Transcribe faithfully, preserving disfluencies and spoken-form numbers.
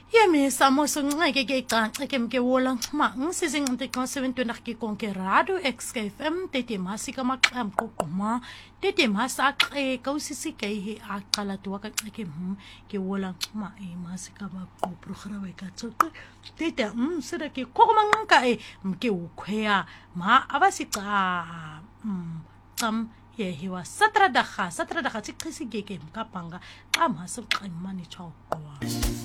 Yemi samo sungeke ke kanxe ke mke wolang ma ngisizing nte ka seven twenty ke konke radio X K F M tete masika maqam qoqoma tete masa xe ka usisi ke he aqala twa ka xe ke m ke wolang ma e masika ba ko programa ka tsoqe tete m sira ke kokoma nka e mke ukhwea ma abasiqa m qam ye hiwa satra dakha satra dakha tsiqisi ke ke mkapanga qam hasu qimani chawo